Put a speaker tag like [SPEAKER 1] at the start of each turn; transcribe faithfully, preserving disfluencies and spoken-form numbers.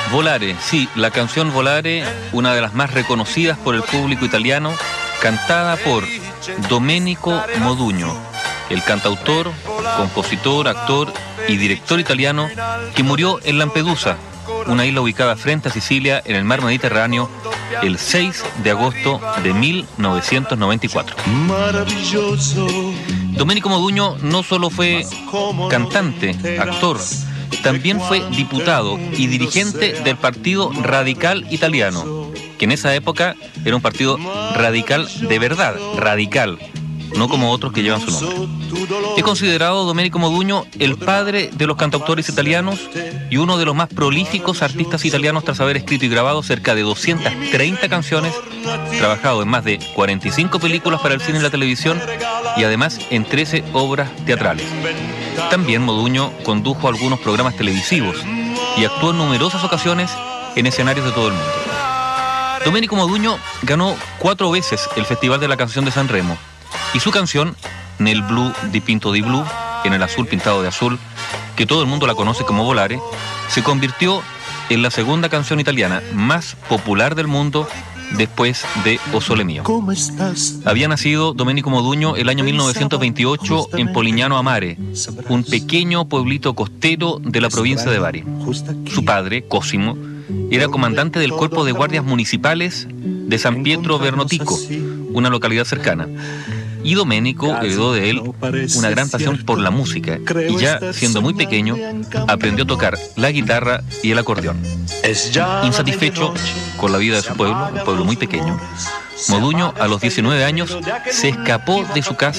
[SPEAKER 1] Volare, sí, la canción Volare, una de las más reconocidas por el público italiano, cantada por Domenico Modugno, el cantautor, compositor, actor y director italiano que murió en Lampedusa, una isla ubicada frente a Sicilia en el mar Mediterráneo, el seis de agosto de mil novecientos noventa y cuatro. Domenico Modugno no solo fue cantante, actor, también fue diputado y dirigente del Partido Radical Italiano, que en esa época era un partido radical de verdad, radical, no como otros que llevan su nombre. Es considerado Domenico Modugno el padre de los cantautores italianos y uno de los más prolíficos artistas italianos tras haber escrito y grabado cerca de doscientas treinta canciones, trabajado en más de cuarenta y cinco películas para el cine y la televisión y además en trece obras teatrales. También Modugno condujo algunos programas televisivos y actuó en numerosas ocasiones en escenarios de todo el mundo. Domenico Modugno ganó cuatro veces el Festival de la Canción de San Remo y su canción, Nel blu dipinto di blu, en el azul pintado de azul, que todo el mundo la conoce como Volare, se convirtió en la segunda canción italiana más popular del mundo después de O Sole Mio. Había nacido Domenico Modugno el año mil novecientos veintiocho en Polignano a Mare, un pequeño pueblito costero de la provincia de Bari. Su padre, Cosimo, era comandante del cuerpo de guardias municipales de San Pietro Bernotico, una localidad cercana. Y Domenico heredó de él una gran pasión por la música y ya siendo muy pequeño aprendió a tocar la guitarra y el acordeón. Insatisfecho con la vida de su pueblo, un pueblo muy pequeño, Modugno a los diecinueve años se escapó de su casa